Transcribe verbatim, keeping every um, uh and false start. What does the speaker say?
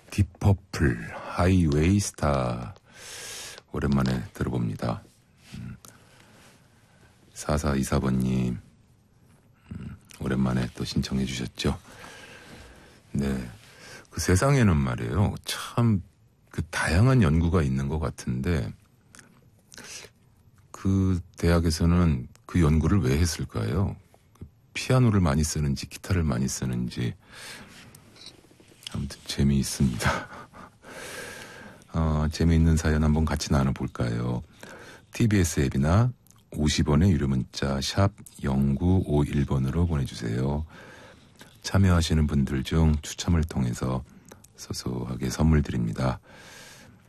딥퍼플 하이웨이 스타 오랜만에 들어봅니다. 음. 사사이사 번님 음, 오랜만에 또 신청해 주셨죠. 네, 그 세상에는 말이에요, 참 그 다양한 연구가 있는 것 같은데 그 대학에서는 그 연구를 왜 했을까요? 피아노를 많이 쓰는지 기타를 많이 쓰는지 아무튼 재미있습니다. 어, 재미있는 사연 한번 같이 나눠볼까요? 티비에스 앱이나 오십 원의 유료 문자 샵 공구오일 번으로 보내주세요. 참여하시는 분들 중 추첨을 통해서 소소하게 선물 드립니다.